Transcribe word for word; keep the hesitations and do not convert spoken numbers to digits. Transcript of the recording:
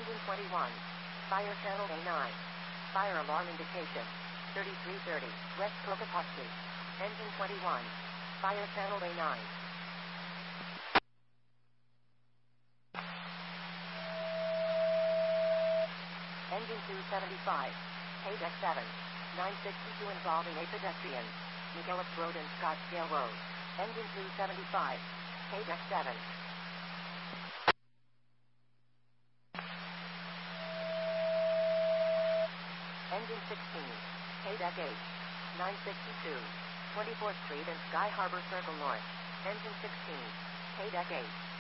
Engine twenty-one. Fire channel A nine. Fire alarm indication. thirty-three thirty, West Cotopaxi. Engine twenty-one. Fire channel A nine. Engine two seventy-five. K-Deck seven. nine sixty-two involving a pedestrian. McGillis Road and Scottsdale Road. Engine two seventy-five. K-Deck seven. Engine sixteen. K-Deck eight. nine sixty-two. twenty-fourth Street and Sky Harbor Circle North. Engine sixteen. K-Deck eight.